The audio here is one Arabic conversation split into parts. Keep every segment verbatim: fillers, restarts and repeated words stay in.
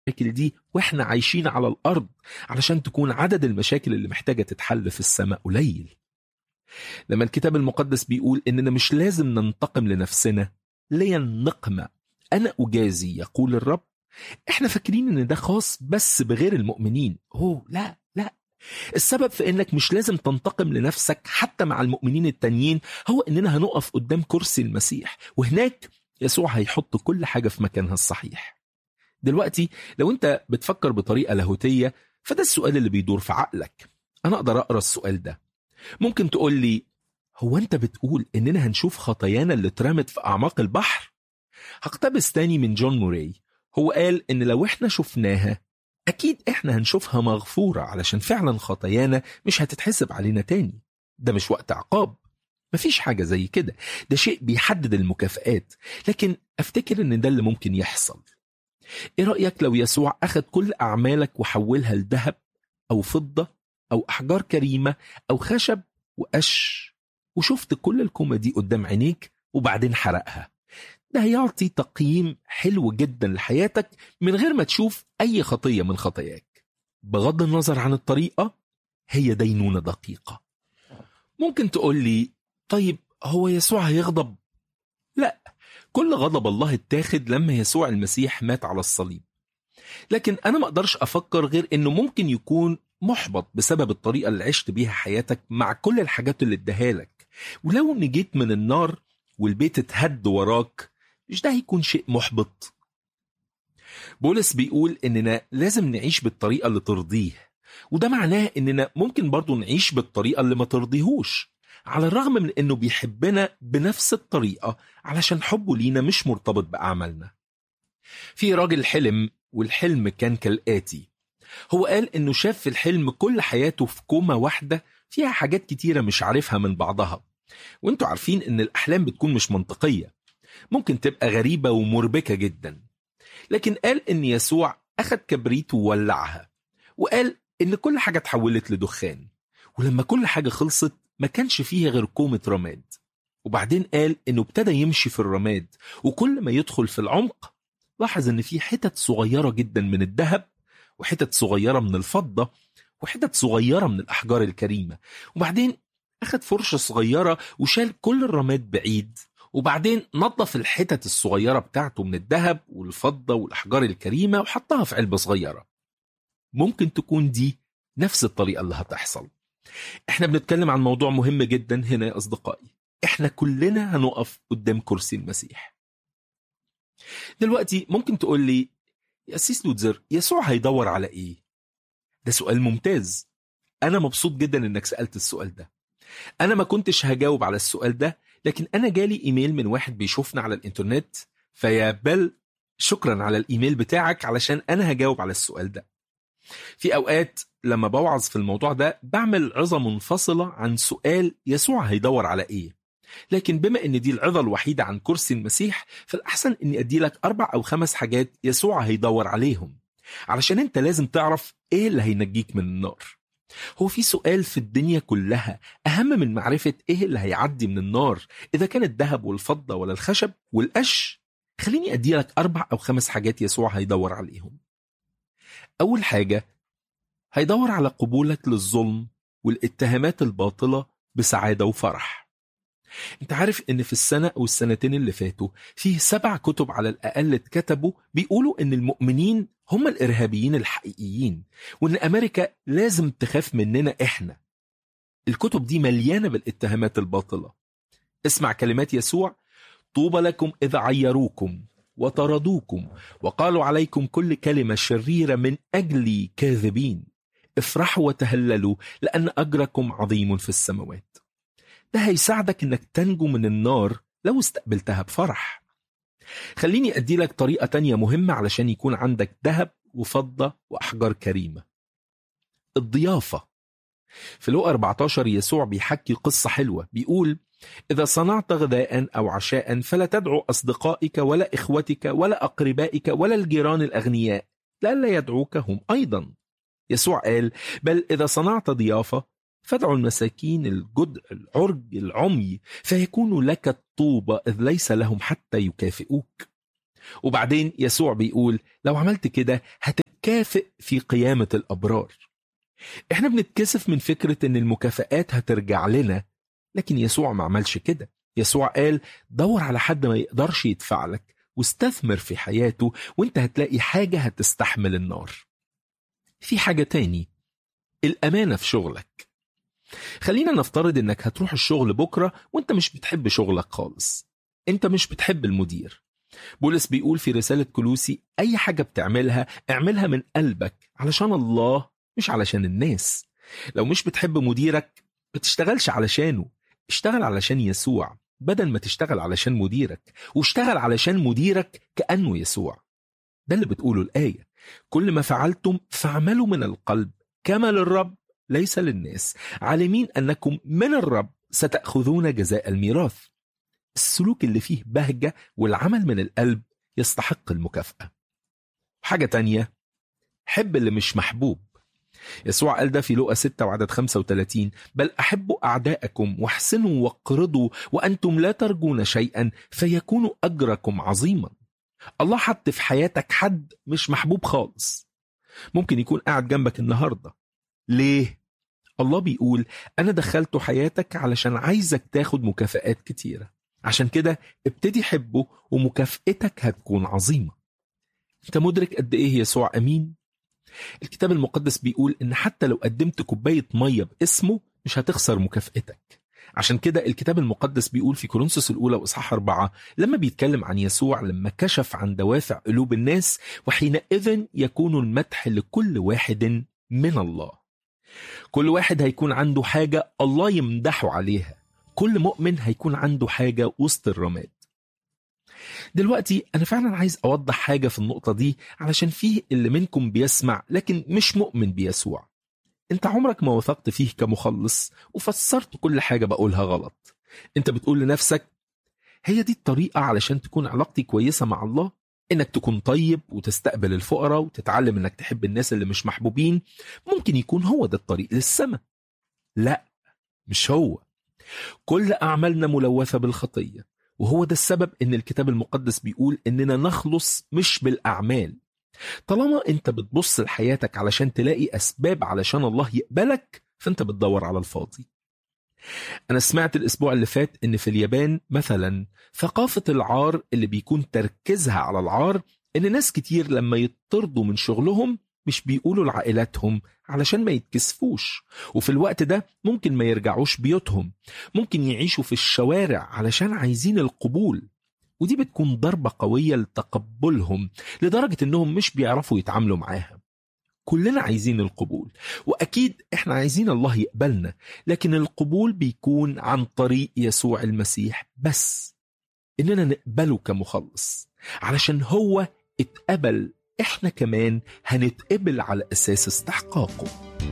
المشاكل دي واحنا عايشين على الأرض، علشان تكون عدد المشاكل اللي محتاجة تتحل في السماء قليل. لما الكتاب المقدس بيقول إننا مش لازم ننتقم لنفسنا، لي النقمة أنا أجازي يقول الرب، احنا فاكرين إن ده خاص بس بغير المؤمنين. أوه لا لا، السبب في إنك مش لازم تنتقم لنفسك حتى مع المؤمنين التانيين هو إننا هنقف قدام كرسي المسيح، وهناك يسوع هيحط كل حاجة في مكانها الصحيح. دلوقتي لو أنت بتفكر بطريقة لاهوتية، فده السؤال اللي بيدور في عقلك. أنا أقدر أقرأ السؤال ده. ممكن تقول لي، هو أنت بتقول إننا هنشوف خطايانا اللي اترمت في أعماق البحر؟ هقتبس تاني من جون موراي. هو قال إن لو إحنا شفناها أكيد إحنا هنشوفها مغفورة، علشان فعلا خطايانا مش هتتحسب علينا تاني. ده مش وقت عقاب، مفيش حاجة زي كده، ده شيء بيحدد المكافآت. لكن أفتكر إن ده اللي ممكن يحصل. إيه رأيك لو يسوع أخذ كل أعمالك وحولها لذهب أو فضة أو أحجار كريمة أو خشب وقش، وشفت كل الكومة دي قدام عينيك وبعدين حرقها؟ ده هيعطي تقييم حلو جدا لحياتك من غير ما تشوف أي خطية من خطاياك. بغض النظر عن الطريقة، هي دينونة دقيقة. ممكن تقول لي، طيب هو يسوع هيغضب؟ لا، كل غضب الله اتاخد لما يسوع المسيح مات على الصليب. لكن أنا ما أقدرش أفكر غير إنه ممكن يكون محبط بسبب الطريقة اللي عشت بيها حياتك مع كل الحاجات اللي اداها لك. ولو نجيت من النار والبيت اتهد وراك، مش ده هيكون شيء محبط؟ بولس بيقول إننا لازم نعيش بالطريقة اللي ترضيه، وده معناه إننا ممكن برضو نعيش بالطريقة اللي ما ترضيهوش، على الرغم من إنه بيحبنا بنفس الطريقة، علشان حبه لينا مش مرتبط بأعمالنا. في راجل حلم، والحلم كان كالآتي. هو قال إنه شاف في الحلم كل حياته في كومة واحدة فيها حاجات كتيرة مش عارفها من بعضها. وانتوا عارفين إن الأحلام بتكون مش منطقية، ممكن تبقى غريبة ومربكة جدا. لكن قال إن يسوع أخذ كبريت وولعها، وقال إن كل حاجة تحولت لدخان، ولما كل حاجة خلصت ما كانش فيها غير كومة رماد. وبعدين قال إنه ابتدى يمشي في الرماد، وكل ما يدخل في العمق لاحظ إن في حتت صغيرة جدا من الذهب، وحتت صغيرة من الفضة، وحتت صغيرة من الأحجار الكريمة. وبعدين أخذ فرشة صغيرة وشال كل الرماد بعيد، وبعدين نظف الحتت الصغيرة بتاعته من الذهب والفضة والأحجار الكريمة وحطها في علبة صغيرة. ممكن تكون دي نفس الطريقة اللي هتحصل. احنا بنتكلم عن موضوع مهم جدا هنا يا أصدقائي. احنا كلنا هنقف قدام كرسي المسيح. دلوقتي ممكن تقول لي، يا أسيس لوتزر، يسوع هيدور على ايه؟ ده سؤال ممتاز. انا مبسوط جدا انك سألت السؤال ده. انا ما كنتش هجاوب على السؤال ده، لكن انا جالي ايميل من واحد بيشوفنا على الانترنت، فيا بل شكرا على الايميل بتاعك علشان انا هجاوب على السؤال ده. في اوقات لما بوعظ في الموضوع ده بعمل عظة منفصلة عن سؤال يسوع هيدور على ايه، لكن بما ان دي العظة الوحيدة عن كرسي المسيح، فالأحسن اني ادي لك اربع او خمس حاجات يسوع هيدور عليهم، علشان انت لازم تعرف ايه اللي هينجيك من النار. هو في سؤال في الدنيا كلها اهم من معرفة ايه اللي هيعدي من النار، اذا كان الذهب والفضة ولا الخشب والقش؟ خليني ادي لك اربع او خمس حاجات يسوع هيدور عليهم. اول حاجة، هيدور على قبولك للظلم والاتهامات الباطلة بسعادة وفرح. انت عارف ان في السنة او السنتين اللي فاتوا فيه سبع كتب على الاقل اتكتبوا بيقولوا ان المؤمنين هم الارهابيين الحقيقيين، وان امريكا لازم تخاف مننا احنا. الكتب دي مليانة بالاتهامات الباطلة. اسمع كلمات يسوع: طوبى لكم اذا عيروكم وطردوكم وقالوا عليكم كل كلمة شريرة من اجلي كاذبين، افرحوا وتهللوا لان اجركم عظيم في السماوات. ده هيساعدك انك تنجو من النار لو استقبلتها بفرح. خليني ادي لك طريقة تانية مهمة علشان يكون عندك ذهب وفضة واحجار كريمة: الضيافة. في لوقا أربعتاشر يسوع بيحكي قصة حلوة، بيقول: إذا صنعت غداء أو عشاء فلا تدعو أصدقائك ولا إخوتك ولا أقربائك ولا الجيران الأغنياء لئلا يدعوك هم أيضا. يسوع قال: بل إذا صنعت ضيافة فادعوا المساكين الجدع العرج العمي فيكون لك الطوبة إذ ليس لهم حتى يكافئوك. وبعدين يسوع بيقول لو عملت كده هتتكافئ في قيامة الأبرار. احنا بنتكسف من فكرة ان المكافآت هترجع لنا، لكن يسوع ما عملش كده. يسوع قال دور على حد ما يقدرش يدفع لك واستثمر في حياته، وانت هتلاقي حاجة هتستحمل النار. في حاجة تاني، الأمانة في شغلك. خلينا نفترض انك هتروح الشغل بكرة وانت مش بتحب شغلك خالص، انت مش بتحب المدير. بولس بيقول في رسالة كولوسي اي حاجة بتعملها اعملها من قلبك علشان الله مش علشان الناس. لو مش بتحب مديرك ما تشتغلش علشانه، اشتغل علشان يسوع بدل ما تشتغل علشان مديرك، واشتغل علشان مديرك كأنه يسوع. ده اللي بتقوله الآية، كل ما فعلتم فاعملوا من القلب كما للرب ليس للناس، عالمين أنكم من الرب ستأخذون جزاء الميراث. السلوك اللي فيه بهجة والعمل من القلب يستحق المكافأة. حاجة تانية، حب اللي مش محبوب. يسوع قال ده في لوقا ستة وعدد خمسة وثلاثين، بل أحبوا أعداءكم واحسنوا واقرضوا وأنتم لا ترجون شيئا فيكون أجركم عظيما. الله حط في حياتك حد مش محبوب خالص، ممكن يكون قاعد جنبك النهاردة. ليه؟ الله بيقول أنا دخلته حياتك علشان عايزك تاخد مكافآت كتيرة، عشان كده ابتدي حبه ومكافئتك هتكون عظيمة. انت مدرك قد ايه يسوع أمين؟ الكتاب المقدس بيقول ان حتى لو قدمت كوباية مية باسمه مش هتخسر مكافئتك. عشان كده الكتاب المقدس بيقول في كورنثوس الأولى وإصحاح أربعة لما بيتكلم عن يسوع لما كشف عن دوافع قلوب الناس، وحينئذ يكون المدح لكل واحد من الله. كل واحد هيكون عنده حاجة الله يمدحه عليها، كل مؤمن هيكون عنده حاجة وسط الرماد. دلوقتي أنا فعلا عايز أوضح حاجة في النقطة دي، علشان فيه اللي منكم بيسمع لكن مش مؤمن بيسوع. انت عمرك ما وثقت فيه كمخلص وفسرت كل حاجة بقولها غلط. انت بتقول لنفسك هي دي الطريقة علشان تكون علاقتي كويسة مع الله، انك تكون طيب وتستقبل الفقراء وتتعلم انك تحب الناس اللي مش محبوبين، ممكن يكون هو ده الطريق للسماء. لا، مش هو. كل أعمالنا ملوثة بالخطية، وهو ده السبب ان الكتاب المقدس بيقول اننا نخلص مش بالأعمال. طالما انت بتبص لحياتك علشان تلاقي أسباب علشان الله يقبلك، فانت بتدور على الفاضي. أنا سمعت الأسبوع اللي فات إن في اليابان مثلا ثقافة العار اللي بيكون تركيزها على العار، إن ناس كتير لما يطردوا من شغلهم مش بيقولوا لعائلاتهم علشان ما يتكسفوش، وفي الوقت ده ممكن ما يرجعوش بيوتهم، ممكن يعيشوا في الشوارع علشان عايزين القبول. ودي بتكون ضربة قوية لتقبلهم لدرجة إنهم مش بيعرفوا يتعاملوا معاها. كلنا عايزين القبول، وأكيد إحنا عايزين الله يقبلنا، لكن القبول بيكون عن طريق يسوع المسيح بس، إننا نقبله كمخلص. علشان هو اتقبل، إحنا كمان هنتقبل على أساس استحقاقه.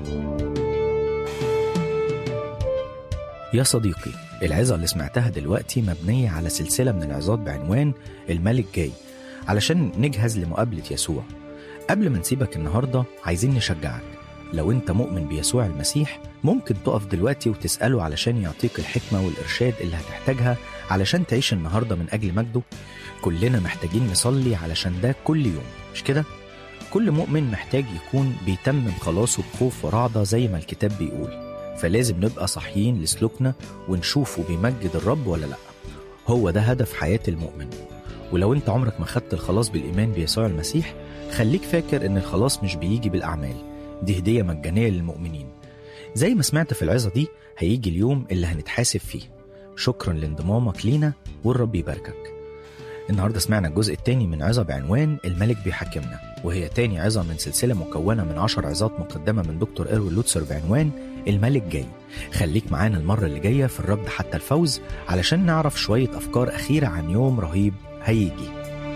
يا صديقي، العظة اللي سمعتها دلوقتي مبنية على سلسلة من العظات بعنوان الملك جاي، علشان نجهز لمقابلة يسوع. قبل ما نسيبك النهاردة عايزين نشجعك، لو انت مؤمن بيسوع المسيح ممكن تقف دلوقتي وتسأله علشان يعطيك الحكمة والإرشاد اللي هتحتاجها علشان تعيش النهاردة من أجل مجده. كلنا محتاجين نصلي علشان ده كل يوم، مش كده؟ كل مؤمن محتاج يكون بيتمم خلاصه بخوف ورعدة زي ما الكتاب بيقول، فلازم نبقى صحيين لسلوكنا ونشوفه بيمجد الرب ولا لأ. هو ده هدف حياة المؤمن. ولو انت عمرك ما خدت الخلاص بالإيمان بيسوع المسيح، خليك فاكر ان الخلاص مش بيجي بالأعمال، دي هدية مجانية للمؤمنين. زي ما سمعت في العظة دي، هيجي اليوم اللي هنتحاسب فيه. شكرا لانضمامك لينا، والرب يباركك. النهاردة سمعنا الجزء الثاني من عظة بعنوان الملك بيحكمنا، وهي تاني عظة من سلسلة مكونة من عشر عظات مقدمة من دكتور إروين لوتسر بعنوان الملك جاي. خليك معانا المرة اللي جاية في الركض حتى الفوز، علشان نعرف شوية أفكار أخيرة عن يوم رهيب هيجي.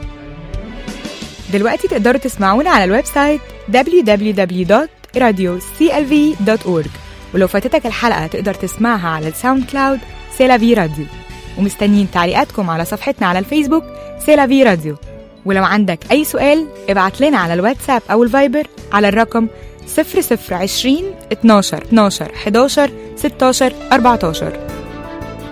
دلوقتي تقدروا تسمعونا على الويب سايت دبليو دبليو دبليو دوت راديو سي ال في دوت أورج، ولو فاتتك الحلقة تقدر تسمعها على الساوند كلاود سيلافي راديو. ومستنيين تعليقاتكم على صفحتنا على الفيسبوك سيلافي راديو. ولو عندك أي سؤال ابعت لنا على الواتساب أو الفايبر على الرقم صفر صفر عشرين اتناشر اتناشر حداشر ستاشر أربعتاشر.